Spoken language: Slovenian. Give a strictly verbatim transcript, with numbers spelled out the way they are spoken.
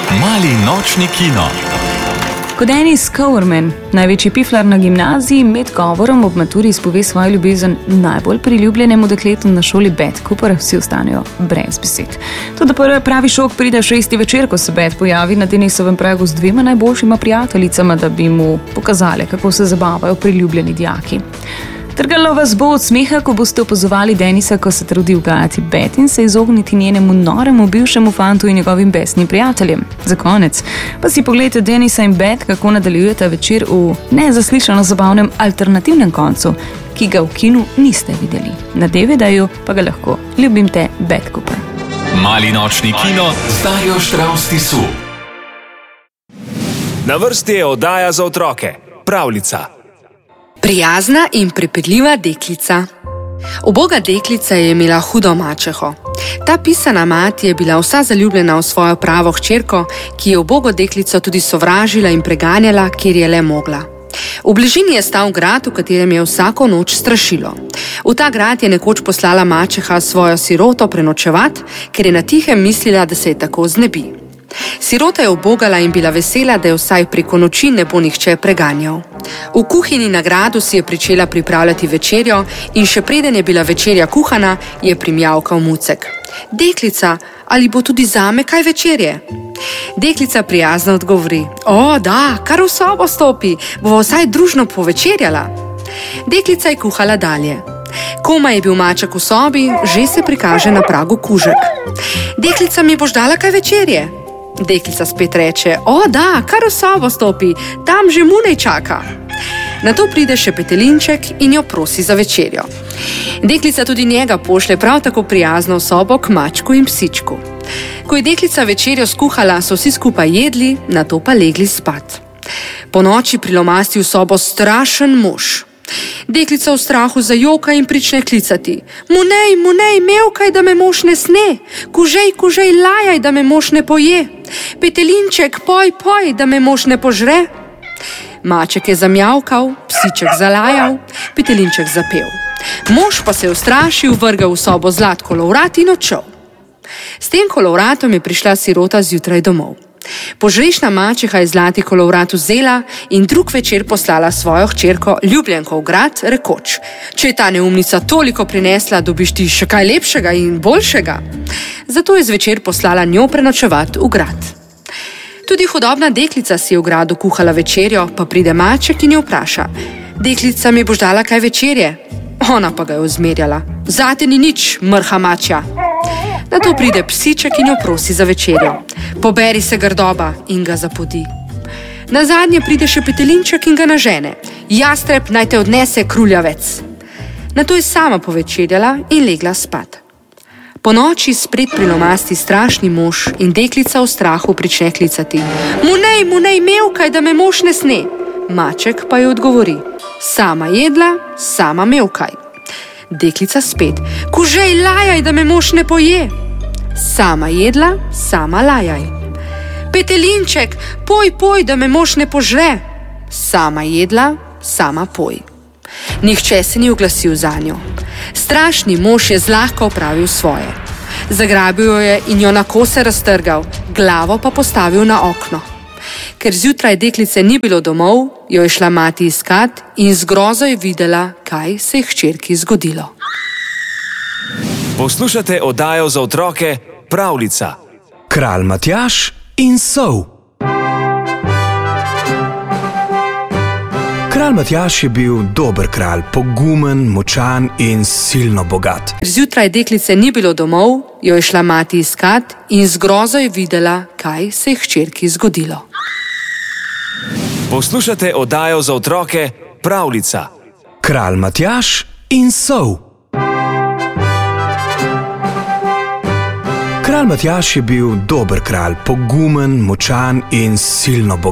Mali nočni kino. Ko Dennis Cowerman, največji piflar na gimnaziji, med govorom ob maturi izpove svojo ljubezen najbolj priljubljenemu dekletu na šoli Beth Cooper, vsi ostanejo brez besed. Toda pravi šok pride šesti večer, ko se Beth pojavi na Dennisovem pragu z dvema najboljšima prijateljicama, da bi mu pokazale, kako se zabavajo priljubljeni dijaki. Trgalo vas bo od smeha, ko boste opazovali Dennisa, ko se trudi ugajati Beth in se izogniti njenemu noremu bivšemu fantu in njegovim besnim prijateljem. Za konec pa si pogledajte Dennisa in Beth, kako nadaljujeta večer v nezaslišano zabavnem alternativnem koncu, ki ga v kinu niste videli. Na de ve deju pa ga lahko. Ljubim te, Beth Cooper. Mali nočni kino z Darjo Štravs Tisu. Na vrsti je oddaja za otroke. Pravljica. Prijazna in prepirljiva deklica. Uboga deklica je imela hudo mačeho. Ta pisana mati je bila vsa zaljubljena v svojo pravo hčerko, ki je ubogo deklico tudi sovražila in preganjala, kjer je le mogla. V bližini je stal grad, v katerem je vsako noč strašilo. V ta grad je nekoč poslala mačeha svojo siroto prenočevat, ker je na tihem mislila, da se je tako znebi. Sirota je ubogala in bila vesela, da je vsaj preko noči ne bo nihče preganjal. V kuhinji na gradu si je pričela pripravljati večerjo in še preden je bila večerja kuhana, je primjavkal Mucek. Deklica, ali bo tudi zame kaj večerje? Deklica prijazno odgovori: O, da, kar v sobo stopi, bova vsaj družno povečerjala. Deklica je kuhala dalje. Komaj je bil maček v sobi, že se prikaže na pragu kužek. Deklica, mi boš dala kaj večerje? Deklica spet reče: O, da, kar v sobo stopi, tam že Munej čaka. Nato pride še petelinček in jo prosi za večerjo. Deklica tudi njega pošlje prav tako prijazno v sobo k mačku in psičku. Ko je deklica večerjo skuhala, so vsi skupaj jedli, nato pa legli spat. Po noči prilomasti v sobo strašen mož. Deklica v strahu zajoka in prične klicati: Munej, Munej, mevkaj, da me mož ne sne, kužej, kužej, lajaj, da me mož ne poje, petelinček, poj, poj, da me mož ne požre. Maček je zamjavkal, psiček zalajal, petelinček zapel. Mož pa se je ustrašil, vrgal v sobo zlat kolovrat in odšel. S tem kolovratom je prišla sirota zjutraj domov. Požrešna mačeha je zlati kolovrat vzela in drug večer poslala svojo hčerko ljubljenko v grad, rekoč: Če je ta neumnica toliko prinesla, dobiš ti še kaj lepšega in boljšega. Zato je zvečer poslala njo prenočevat v grad. Tudi hudobna deklica si je v gradu kuhala večerjo, pa pride maček in jo vpraša: Deklica, mi boš dala kaj večerje? Ona pa ga je ozmerjala: Zate ni nič, mrha mačja. Nato pride psiček in jo prosi za večerjo: Poberi se, grdoba, in ga zapodi. Nazadnje pride še petelinček in ga nažene: Jastreb, naj te odnese, kruljavec. Nato je sama povečerjala in legla spat. Po noči spred prilomasti strašni mož in deklica v strahu prične klicati: Munej, Munej, mevkaj, da me mož ne sne. Maček pa ji odgovori: Sama jedla, sama mevkaj. Deklica spet: Kužej, lajaj, da me mož ne poje. Sama jedla, sama lajaj. Petelinček, poj, poj, da me mož ne požre. Sama jedla, sama poj. Nihče se ni oglasil zanjo. Strašni mož je zlahka opravil svoje. Zagrabil jo je in jo na kose raztrgal, glavo pa postavil na okno. Ker zjutraj deklice ni bilo domov, jo je šla mati iskat in z grozo je videla, kaj se je hčerki zgodilo. Poslušate oddajo za otroke Pravljica. Kralj Matjaž in sol. Kralj Matjaž je bil dober kralj, pogumen, močan in silno bogat. Zjutraj deklice ni bilo domov, jo je šla mati iskat in z grozo je videla, kaj se je hčerki zgodilo. Poslušate oddajo za otroke Pravljica. Kralj Matjaž in sol. Kralj Matjaž je bil dober kralj, pogumen, močan in silno bogat.